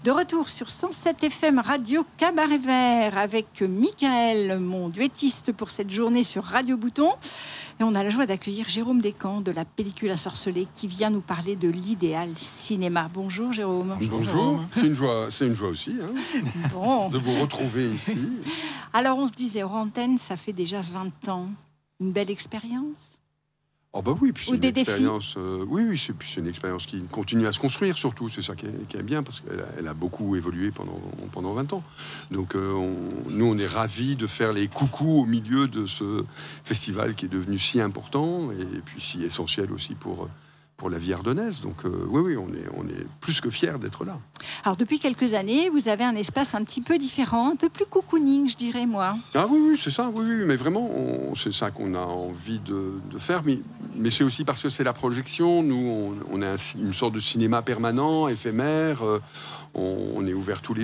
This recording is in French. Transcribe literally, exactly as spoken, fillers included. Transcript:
De retour sur cent sept F M Radio Cabaret Vert avec Michael, mon duettiste pour cette journée sur Radio Bouton. Et on a la joie d'accueillir Jérôme Descamps de la pellicule Ensorcelée qui vient nous parler de l'idéal cinéma. Bonjour Jérôme. Bonjour, Bonjour. C'est une joie, c'est une joie aussi hein, bon. de vous retrouver ici. Alors on se disait, hors antenne, ça fait déjà vingt ans. Une belle expérience. Oh bah oui, puis c'est Ou une des expérience. Euh, oui, oui, c'est, c'est une expérience qui continue à se construire surtout. C'est ça qui est, qui est bien parce qu'elle a, elle a beaucoup évolué pendant pendant vingt ans. Donc euh, on, nous, on est ravis de faire les coucous au milieu de ce festival qui est devenu si important et puis si essentiel aussi pour pour la vie ardennaise. Donc euh, oui, oui, on est on est plus que fiers d'être là. Alors depuis quelques années, vous avez un espace un petit peu différent, un peu plus cocooning, je dirais moi. Ah oui, oui, c'est ça, oui, oui, mais vraiment, on, c'est ça qu'on a envie de, de faire. Mais, mais c'est aussi parce que c'est la projection. Nous, on, on est un, une sorte de cinéma permanent, éphémère. Euh, on, on est ouvert tous les